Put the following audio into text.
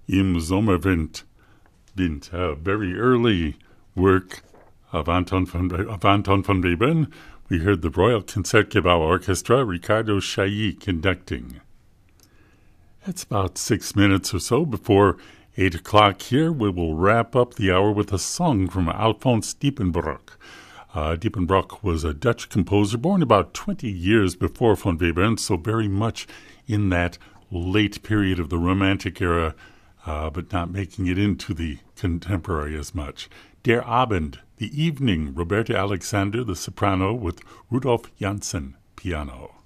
Im Sommerwind. Very early work of Anton von Webern. We heard the Royal Concertgebouw Orchestra, Ricardo Chailly conducting. It's about 6 minutes or so before 8 o'clock here. We will wrap up the hour with a song from Alphonse Diepenbrock. Diepenbrock was a Dutch composer born about 20 years before von Webern, so very much in that late period of the Romantic era, but not making it into the contemporary as much. Der Abend, the evening, Roberta Alexander, the soprano, with Rudolf Janssen, piano.